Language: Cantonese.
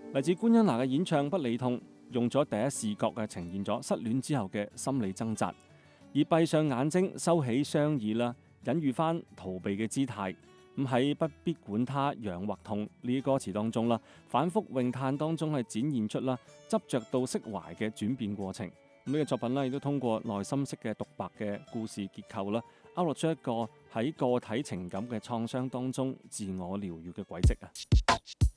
嚟自官恩娜嘅演唱《不理痛》，用咗第一視覺嘅呈現咗失戀之後嘅心理掙扎，而閉上眼睛收起雙耳啦，隱喻翻逃避嘅姿態。咁喺不必管他癢或痛呢啲歌詞當中啦，反覆詠嘆當中係展現出啦執着到釋懷嘅轉變過程。咁呢個作品咧亦都通過內心式嘅獨白嘅故事結構啦，勾勒出一個喺個體情感嘅創傷當中自我療愈嘅軌跡啊。